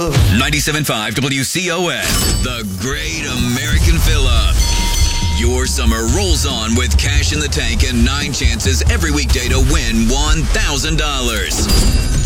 97.5 WCOS, the Great American Fill-Up. Your summer rolls on with cash in the tank and 9 chances every weekday to win $1,000.